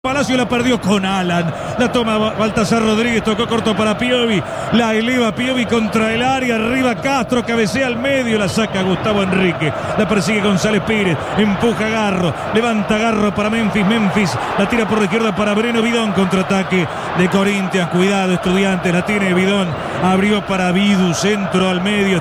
Palacio la perdió con Alan, la toma Baltasar Rodríguez, tocó corto para Piovi, la eleva Piovi contra el área, arriba Castro, cabecea al medio, la saca Gustavo Enrique, la persigue González Pires, empuja Garro, levanta Garro para Memphis, la tira por la izquierda para Breno Bidón, contraataque de Corinthians, cuidado Estudiantes, la tiene Bidón, abrió para Vidu, centro al medio,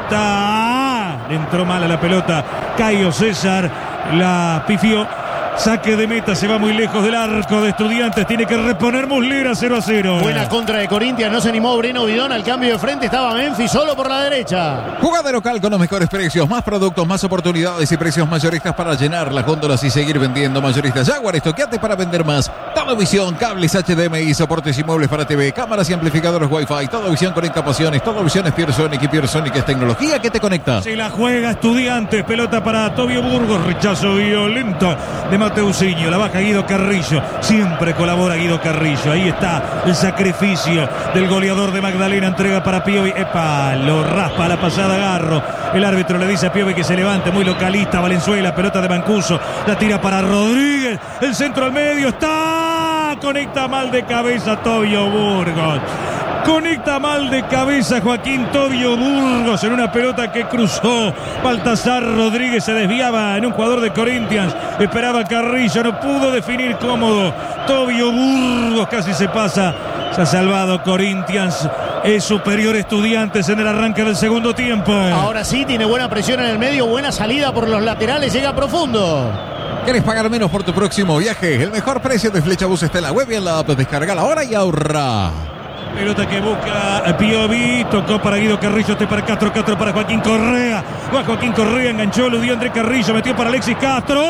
le entró mal a la pelota, Caio César, la pifió. Saque de meta, se va muy lejos del arco de Estudiantes, tiene que reponer Muslera, 0-0. Buena contra de Corinthians, no se animó Breno Bidón al cambio de frente, estaba Memphis solo por la derecha. Jugada local con los mejores precios, más productos, más oportunidades y precios mayoristas para llenar las góndolas y seguir vendiendo. Mayoristas Jaguar, estoqueate para vender más. Todo Visión, cables HDMI, soportes y muebles para TV, cámaras y amplificadores Wi-Fi. Todo Visión conecta pasiones, Todo Visión es Piersonic y Piersonic es tecnología que te conecta. Se la juega Estudiantes, pelota para Tobio Burgos, rechazo violento de Mateusinho, la baja Guido Carrillo, siempre colabora Guido Carrillo, ahí está el sacrificio del goleador de Magdalena, entrega para Piovi, lo raspa a la pasada Garro, el árbitro le dice a Piovi que se levante, muy localista Valenzuela, pelota de Mancuso, la tira para Rodríguez, el centro al medio, conecta mal de cabeza Tobio Burgos. Conecta mal de cabeza Joaquín Tobio Burgos en una pelota que cruzó. Baltasar Rodríguez se desviaba en un jugador de Corinthians. Esperaba Carrillo, no pudo definir cómodo. Tobio Burgos casi se pasa. Se ha salvado Corinthians. Es superior Estudiantes en el arranque del segundo tiempo. Ahora sí, tiene buena presión en el medio, buena salida por los laterales, llega profundo. ¿Quieres pagar menos por tu próximo viaje? El mejor precio de Flechabús está en la web y en la app. Descargala ahora y ahorra. Pelota que busca Piovi, tocó para Guido Carrillo, para Castro para Joaquín Correa. Va Joaquín Correa, enganchó, eludió André Carrillo, metió para Alexis Castro.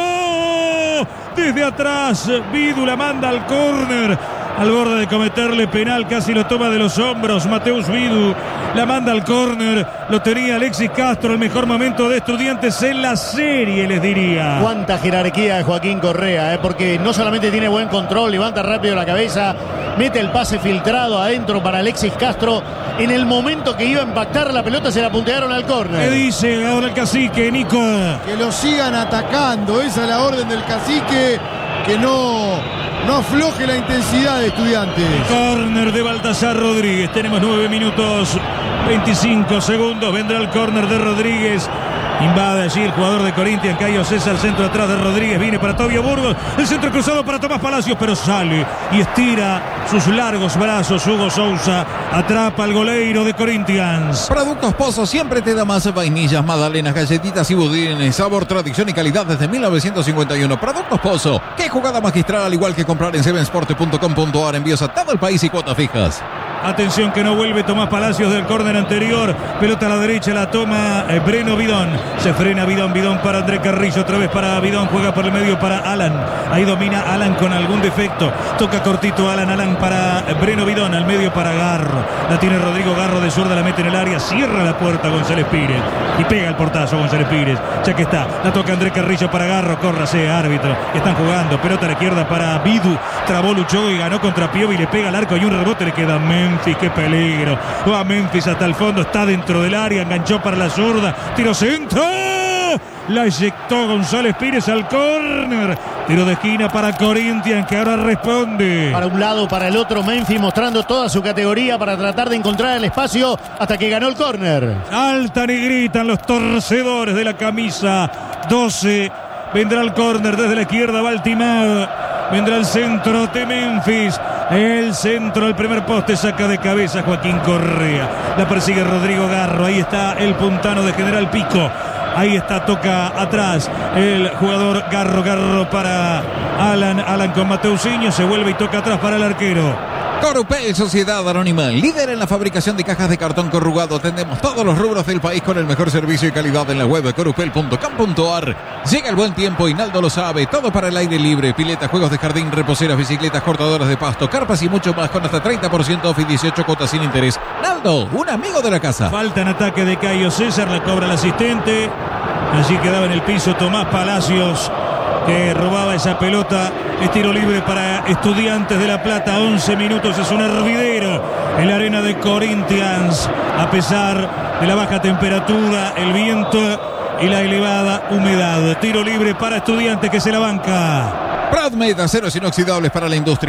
Desde atrás, Vidu la manda al córner. Al borde de cometerle penal, casi lo toma de los hombros. Mateus Vidu la manda al córner. Lo tenía Alexis Castro, el mejor momento de Estudiantes en la serie, les diría. Cuánta jerarquía de Joaquín Correa, porque no solamente tiene buen control, levanta rápido la cabeza, mete el pase filtrado adentro para Alexis Castro. En el momento que iba a impactar la pelota, se la puntearon al córner. ¿Qué dice ahora el cacique, Nico? Que lo sigan atacando, esa es la orden del cacique, que no afloje la intensidad de Estudiantes. Córner de Baltasar Rodríguez. Tenemos 9 minutos 25 segundos. Vendrá el córner de Rodríguez. Invade allí el jugador de Corinthians, Caio César, centro atrás de Rodríguez, viene para Tobio Burgos, el centro cruzado para Tomás Palacios, pero sale y estira sus largos brazos. Hugo Sousa atrapa al goleiro de Corinthians. Productos Pozo siempre te da más vainillas, magdalenas, galletitas y budines, sabor, tradición y calidad desde 1951. Productos Pozo, qué jugada magistral, al igual que comprar en sevensport.com.ar, envíos a todo el país y cuotas fijas. Atención que no vuelve Tomás Palacios del córner anterior. Pelota a la derecha, la toma Breno Bidón. Se frena Bidón para André Carrillo. Otra vez para Bidón, juega por el medio para Alan. Ahí domina Alan con algún defecto. Toca cortito Alan para Breno Bidón. Al medio para Garro. La tiene Rodrigo Garro de zurda, la mete en el área. Cierra la puerta González Pires. Y pega el portazo González Pires. Ya que está. La toca André Carrillo para Garro. Córrase, árbitro. Están jugando. Pelota a la izquierda para Vidu. Trabó, luchó y ganó contra Piovi. Le pega al arco y un rebote le queda Memphis, qué peligro. Va Memphis hasta el fondo, está dentro del área, enganchó para la zurda, tiro centro. La eyectó González Pires al córner. Tiro de esquina para Corinthians, que ahora responde. Para un lado, para el otro, Memphis mostrando toda su categoría para tratar de encontrar el espacio hasta que ganó el córner. Saltan y gritan los torcedores de la camisa 12. Vendrá el córner desde la izquierda, Baltimore. Vendrá el centro de Memphis. El centro, el primer poste, saca de cabeza Joaquín Correa. La persigue Rodrigo Garro. Ahí está el puntano de General Pico. Ahí está, toca atrás el jugador Garro para Alan con Mateusinho. Se vuelve y toca atrás para el arquero. Corupel, Sociedad Anónima, líder en la fabricación de cajas de cartón corrugado. Atendemos todos los rubros del país con el mejor servicio y calidad en la web corupel.com.ar. Llega el buen tiempo y Naldo lo sabe. Todo para el aire libre, piletas, juegos de jardín, reposeras, bicicletas, cortadoras de pasto, carpas y mucho más con hasta 30% off y 18 cuotas sin interés. Naldo, un amigo de la casa. Falta en ataque de Caio César, la cobra el asistente. Allí quedaba en el piso Tomás Palacios, que robaba esa pelota. Es tiro libre para Estudiantes de La Plata. 11 minutos, es un hervidero en la arena de Corinthians. A pesar de la baja temperatura, el viento y la elevada humedad. Tiro libre para Estudiantes, que se la banca. Pradmed, aceros inoxidables para la industria.